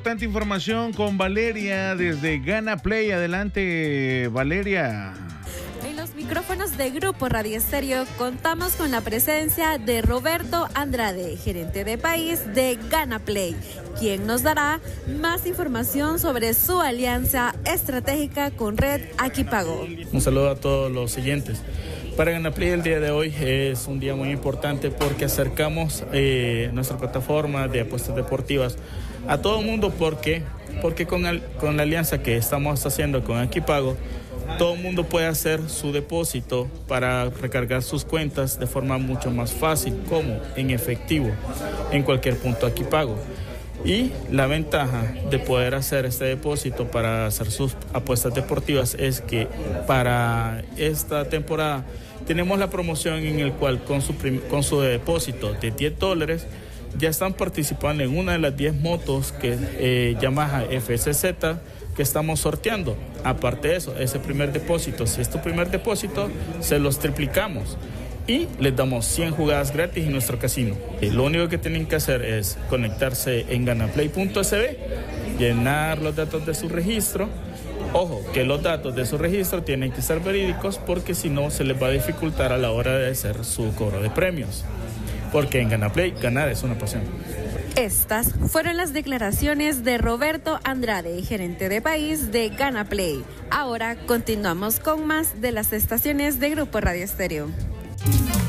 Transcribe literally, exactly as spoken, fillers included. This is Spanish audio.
Tanta información con Valeria desde Gana Play. Adelante, Valeria. En los micrófonos de Grupo Radio Estéreo contamos con la presencia de Roberto Andrade, gerente de país de Gana Play, quien nos dará más información sobre su alianza estratégica con Red Aquipago. Un saludo a todos los siguientes. Para Gana Play el día de hoy es un día muy importante porque acercamos eh, nuestra plataforma de apuestas deportivas a todo el mundo. ¿Por qué? Porque con, el, con la alianza que estamos haciendo con Aquipago, todo el mundo puede hacer su depósito para recargar sus cuentas de forma mucho más fácil, como en efectivo, en cualquier punto Aquipago. Y la ventaja de poder hacer este depósito para hacer sus apuestas deportivas es que para esta temporada tenemos la promoción en el cual con su, prim- con su depósito de diez dólares ya están participando en una de las diez motos que eh, Yamaha F S Z que estamos sorteando. Aparte de eso, ese primer depósito, si es tu primer depósito, se los triplicamos y les damos cien jugadas gratis en nuestro casino. Y lo único que tienen que hacer es conectarse en ganaplay punto s b, llenar los datos de su registro. Ojo, que los datos de su registro tienen que ser verídicos porque si no se les va a dificultar a la hora de hacer su cobro de premios. Porque en Ganaplay, ganar es una pasión. Estas fueron las declaraciones de Roberto Andrade, gerente de país de Gana Play. Ahora continuamos con más de las estaciones de Grupo Radio Estéreo.